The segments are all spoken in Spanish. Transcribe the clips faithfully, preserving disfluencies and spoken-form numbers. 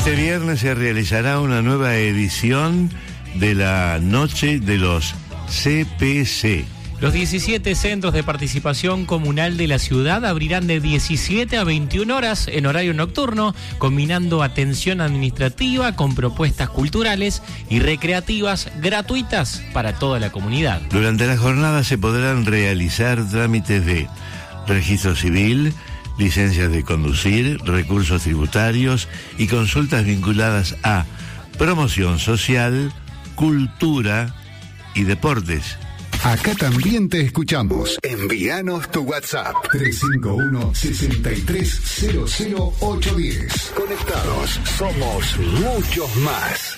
Este viernes se realizará una nueva edición de la Noche de los C P C. Los diecisiete centros de participación comunal de la ciudad abrirán de diecisiete a veintiuna horas en horario nocturno, combinando atención administrativa con propuestas culturales y recreativas gratuitas para toda la comunidad. Durante la jornada se podrán realizar trámites de registro civil, licencias de conducir, recursos tributarios y consultas vinculadas a promoción social, cultura y deportes. Acá también te escuchamos. Envíanos tu WhatsApp tres cinco uno, seis tres cero cero ocho uno cero. Conectados, somos muchos más.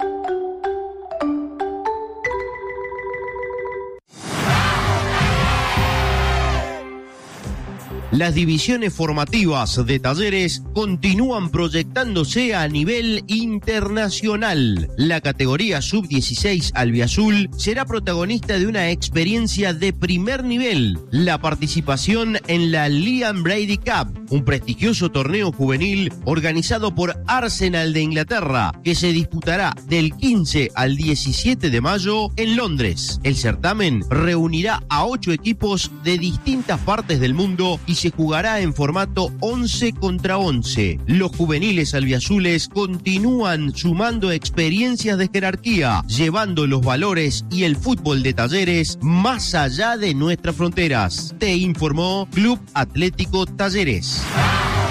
Las divisiones formativas de Talleres continúan proyectándose a nivel internacional. La categoría sub dieciséis albiazul será protagonista de una experiencia de primer nivel, la participación en la Liam Brady Cup, un prestigioso torneo juvenil organizado por Arsenal de Inglaterra, que se disputará del quince al diecisiete de mayo en Londres. El certamen reunirá a ocho equipos de distintas partes del mundo y se jugará en formato once contra once. Los juveniles albiazules continúan sumando experiencias de jerarquía, llevando los valores y el fútbol de Talleres más allá de nuestras fronteras. Te informó Club Atlético Talleres.